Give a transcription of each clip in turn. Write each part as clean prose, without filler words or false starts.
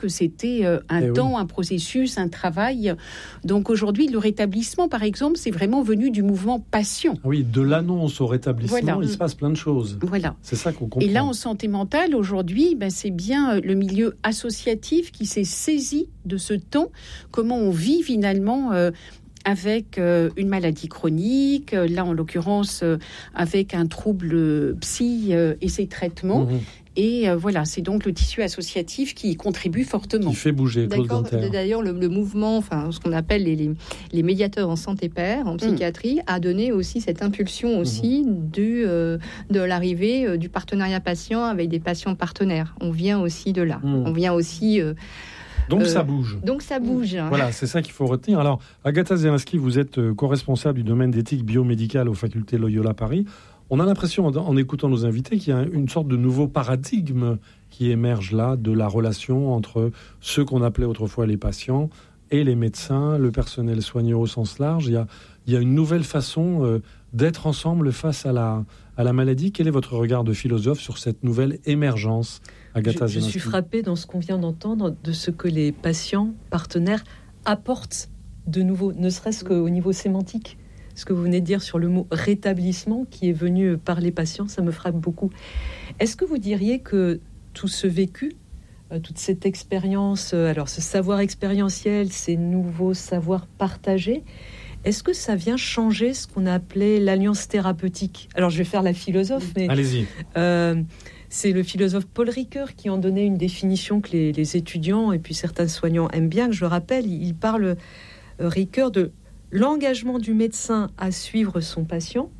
que c'était un temps, un processus, un travail. Donc aujourd'hui, le rétablissement, par exemple, c'est vraiment venu du mouvement patient. Oui, de l'annonce au rétablissement, il se passe plein de choses. Voilà. C'est ça qu'on comprend. Et là, en santé mentale, aujourd'hui, c'est bien le milieu associatif qui s'est saisi de ce temps, comment on vit finalement avec une maladie chronique, là en l'occurrence avec un trouble psy et ses traitements. Et voilà, c'est donc le tissu associatif qui contribue fortement. Qui fait bouger, Claude Ganter. D'ailleurs, le mouvement, enfin, ce qu'on appelle les médiateurs en santé pair, en psychiatrie, a donné aussi cette impulsion aussi de l'arrivée du partenariat patient avec des patients partenaires. On vient aussi de là. On vient aussi... Donc ça bouge. Donc ça bouge. Voilà, c'est ça qu'il faut retenir. Alors, Agatha Zielinski, vous êtes co-responsable du domaine d'éthique biomédicale aux facultés Loyola Paris. On a l'impression, en écoutant nos invités, qu'il y a une sorte de nouveau paradigme qui émerge là de la relation entre ceux qu'on appelait autrefois les patients et les médecins, le personnel soignant au sens large. Il y a une nouvelle façon d'être ensemble face à la maladie. Quel est votre regard de philosophe sur cette nouvelle émergence, Agatha Zielinski ? Je suis frappée dans ce qu'on vient d'entendre de ce que les patients partenaires apportent de nouveau, ne serait-ce qu'au niveau sémantique. Ce que vous venez de dire sur le mot rétablissement qui est venu par les patients, ça me frappe beaucoup. Est-ce que vous diriez que tout ce vécu, toute cette expérience, alors ce savoir expérientiel, ces nouveaux savoirs partagés, est-ce que ça vient changer ce qu'on a appelé l'alliance thérapeutique ? Alors je vais faire la philosophe, mais allez-y. C'est le philosophe Paul Ricoeur qui en donnait une définition que les étudiants et puis certains soignants aiment bien, que je rappelle. Il parle, Ricoeur, de l'engagement du médecin à suivre son patient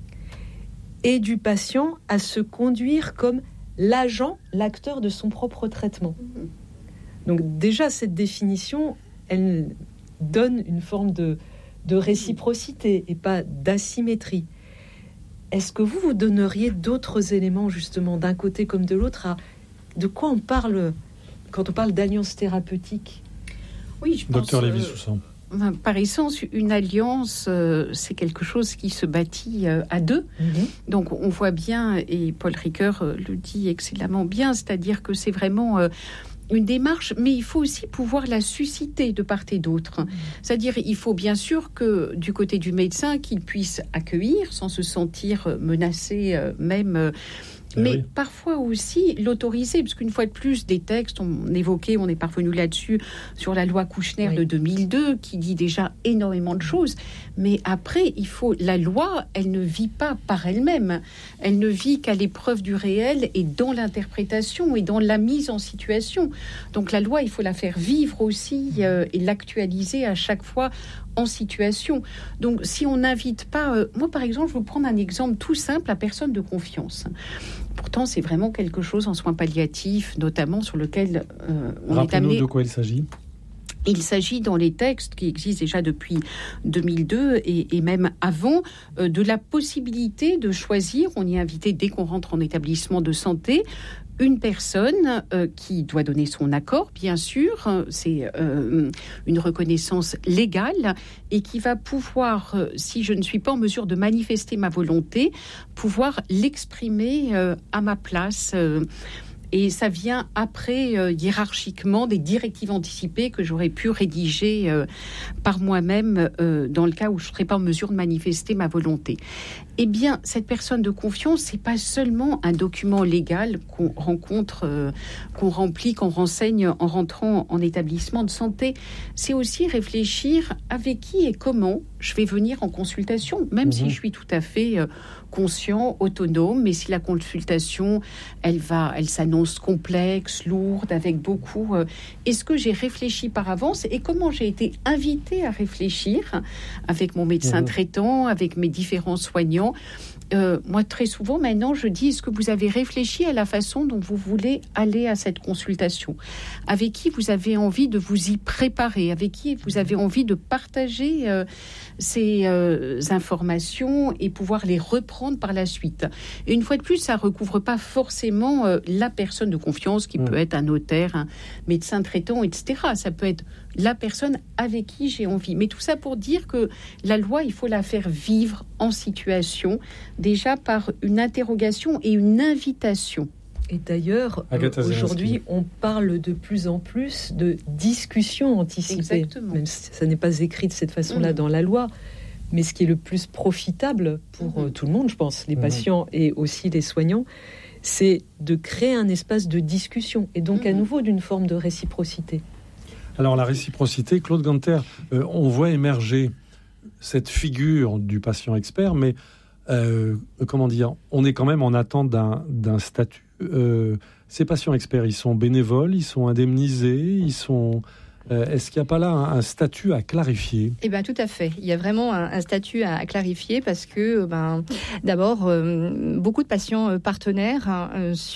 et du patient à se conduire comme l'agent, l'acteur de son propre traitement. Donc déjà, cette définition, elle donne une forme de réciprocité et pas d'asymétrie. Est-ce que vous donneriez d'autres éléments, justement, d'un côté comme de l'autre, de quoi on parle quand on parle d'alliance thérapeutique ? Oui, je pense... Docteur Lévy-Soussan. Par essence, une alliance, c'est quelque chose qui se bâtit à deux. Donc, on voit bien, et Paul Ricoeur le dit excellemment bien, c'est-à-dire que c'est vraiment une démarche, mais il faut aussi pouvoir la susciter de part et d'autre. C'est-à-dire, il faut bien sûr que du côté du médecin, qu'il puisse accueillir sans se sentir menacé même... mais parfois aussi l'autoriser, parce qu'une fois de plus, des textes, on est parvenu là-dessus, sur la loi Kouchner de 2002, qui dit déjà énormément de choses. Mais après, la loi, elle ne vit pas par elle-même. Elle ne vit qu'à l'épreuve du réel et dans l'interprétation et dans la mise en situation. Donc la loi, il faut la faire vivre aussi et l'actualiser à chaque fois en situation. Donc si on n'invite pas... moi, par exemple, je vais vous prendre un exemple tout simple, la personne de confiance. Pourtant, c'est vraiment quelque chose en soins palliatifs, notamment sur lequel on est amené... de quoi il s'agit ? Il s'agit dans les textes qui existent déjà depuis 2002 et même avant, de la possibilité de choisir, on y est invité dès qu'on rentre en établissement de santé, une personne qui doit donner son accord, bien sûr, c'est une reconnaissance légale, et qui va pouvoir, si je ne suis pas en mesure de manifester ma volonté, pouvoir l'exprimer à ma place. Et ça vient après, hiérarchiquement, des directives anticipées que j'aurais pu rédiger par moi-même dans le cas où je ne serais pas en mesure de manifester ma volonté. Eh bien, cette personne de confiance, c'est pas seulement un document légal qu'on rencontre, qu'on remplit, qu'on renseigne en rentrant en établissement de santé. C'est aussi réfléchir avec qui et comment je vais venir en consultation, même si je suis tout à fait conscient, autonome, mais si la consultation, elle s'annonce complexe, lourde, avec beaucoup... est-ce que j'ai réfléchi par avance et comment j'ai été invitée à réfléchir avec mon médecin traitant, avec mes différents soignants? Moi, très souvent, maintenant, je dis, est-ce que vous avez réfléchi à la façon dont vous voulez aller à cette consultation? Avec qui vous avez envie de vous y préparer? Avec qui vous avez envie de partager ces informations et pouvoir les reprendre par la suite? Et une fois de plus, ça ne recouvre pas forcément la personne de confiance, qui peut être un notaire, un médecin traitant, etc. Ça peut être la personne avec qui j'ai envie. Mais tout ça pour dire que la loi, il faut la faire vivre en situation, déjà par une interrogation et une invitation Et d'ailleurs, aujourd'hui, on parle de plus en plus de discussion anticipée. Exactement. Même si ça n'est pas écrit de cette façon-là dans la loi. Mais ce qui est le plus profitable pour tout le monde, je pense, les patients et aussi les soignants, c'est de créer un espace de discussion et donc à nouveau d'une forme de réciprocité. Alors la réciprocité, Claude Ganter, on voit émerger cette figure du patient expert, mais comment dire, on est quand même en attente d'un statut. Ces patients experts, ils sont bénévoles, ils sont indemnisés, ils sont... est-ce qu'il n'y a pas là un statut à clarifier ? Eh bien, tout à fait. Il y a vraiment un statut à clarifier parce que, d'abord, beaucoup de patients partenaires,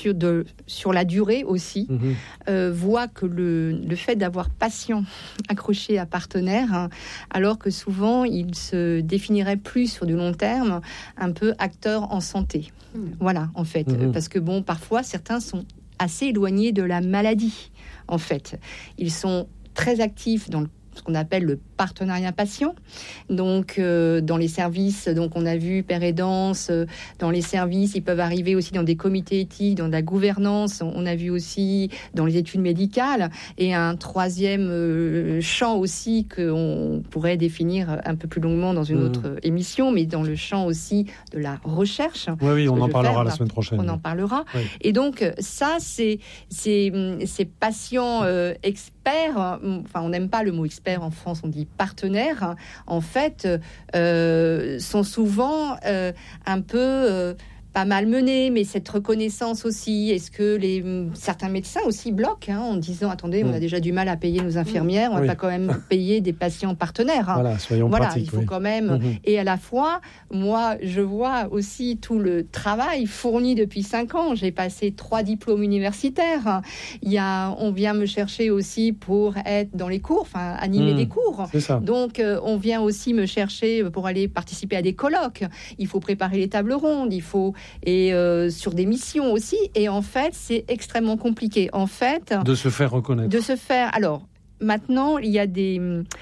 sur la durée aussi, voient que le fait d'avoir patient accroché à partenaire, alors que souvent, ils se définiraient plus sur du long terme, un peu acteurs en santé. Voilà, en fait. Parce que, parfois, certains sont assez éloignés de la maladie, en fait. Ils sont très actifs dans ce qu'on appelle le partenariat patient. Donc, dans les services, donc on a vu père aidance, dans les services, ils peuvent arriver aussi dans des comités éthiques, dans la gouvernance. On a vu aussi dans les études médicales. Et un troisième champ aussi qu'on pourrait définir un peu plus longuement dans une autre émission, mais dans le champ aussi de la recherche. Oui, on en parlera la semaine prochaine. On en parlera. Oui. Et donc, ça, c'est ces patients experts, enfin, on n'aime pas le mot expert en France, on dit partenaires, en fait, sont souvent un peu... pas mal mené, mais cette reconnaissance aussi, est-ce que certains médecins aussi bloquent en disant, attendez, on a déjà du mal à payer nos infirmières, on va pas quand même payer des patients partenaires. Voilà, soyons pratiques. Il faut quand même... Et à la fois, moi, je vois aussi tout le travail fourni depuis 5 ans. J'ai passé 3 diplômes universitaires. On vient me chercher aussi pour être dans les cours, enfin, animer des cours. C'est ça. Donc, on vient aussi me chercher pour aller participer à des colloques. Il faut préparer les tables rondes, sur des missions aussi, et en fait c'est extrêmement compliqué en fait de se faire reconnaître. Alors maintenant il y a des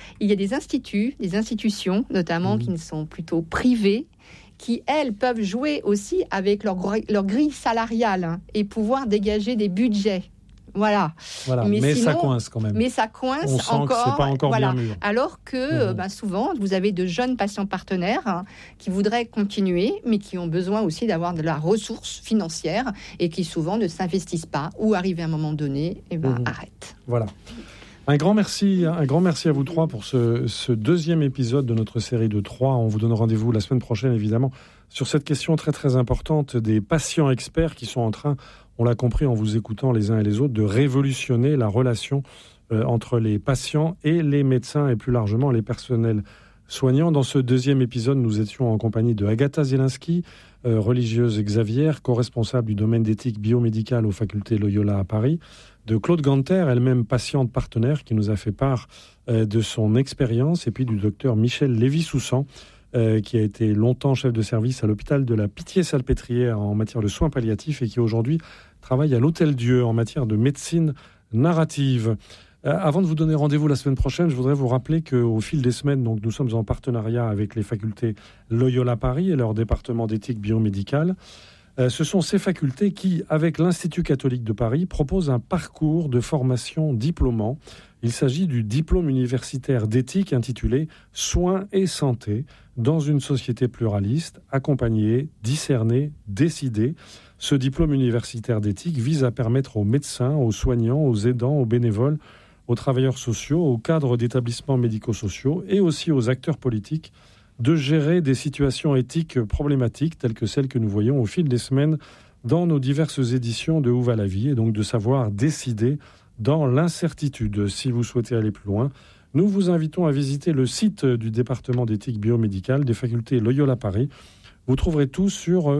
instituts, des institutions notamment qui sont plutôt privées, qui elles peuvent jouer aussi avec leur grille salariale et pouvoir dégager des budgets. Voilà. Mais sinon, ça coince quand même. Mais ça coince on sent encore. Que c'est pas encore bien mûr. Alors que souvent, vous avez de jeunes patients partenaires qui voudraient continuer, mais qui ont besoin aussi d'avoir de la ressource financière et qui souvent ne s'investissent pas ou arrivent à un moment donné et arrêtent. Voilà. Un grand merci à vous trois pour ce deuxième épisode de notre série de 3. On vous donne rendez-vous la semaine prochaine, évidemment, sur cette question très très importante des patients experts qui sont en train, on l'a compris en vous écoutant les uns et les autres, de révolutionner la relation entre les patients et les médecins et plus largement les personnels soignants. Dans ce deuxième épisode, nous étions en compagnie de Agatha Zielinski, religieuse Xavier, co-responsable du domaine d'éthique biomédicale aux facultés Loyola à Paris, de Claude Ganter, elle-même patiente partenaire, qui nous a fait part de son expérience, et puis du docteur Michel Lévy-Soussan, qui a été longtemps chef de service à l'hôpital de la Pitié-Salpêtrière en matière de soins palliatifs et qui aujourd'hui travaille à l'Hôtel-Dieu en matière de médecine narrative. Avant de vous donner rendez-vous la semaine prochaine, je voudrais vous rappeler qu'au fil des semaines, donc, nous sommes en partenariat avec les facultés Loyola Paris et leur département d'éthique biomédicale. Ce sont ces facultés qui, avec l'Institut catholique de Paris, proposent un parcours de formation diplômant. Il s'agit du diplôme universitaire d'éthique intitulé « Soins et santé dans une société pluraliste, accompagner, discerner, décider ». Ce diplôme universitaire d'éthique vise à permettre aux médecins, aux soignants, aux aidants, aux bénévoles, aux travailleurs sociaux, aux cadres d'établissements médico-sociaux et aussi aux acteurs politiques de gérer des situations éthiques problématiques telles que celles que nous voyons au fil des semaines dans nos diverses éditions de Où va la vie, et donc de savoir décider dans l'incertitude. Si vous souhaitez aller plus loin, nous vous invitons à visiter le site du département d'éthique biomédicale des facultés Loyola Paris. Vous trouverez tout sur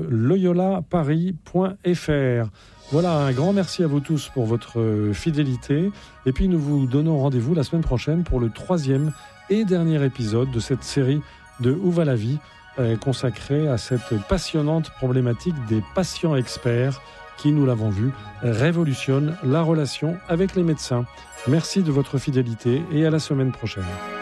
loyolaparis.fr. Voilà, un grand merci à vous tous pour votre fidélité. Et puis nous vous donnons rendez-vous la semaine prochaine pour le 3e et dernier épisode de cette série de Où va la vie, consacrée à cette passionnante problématique des patients experts qui, nous l'avons vu, révolutionne la relation avec les médecins. Merci de votre fidélité et à la semaine prochaine.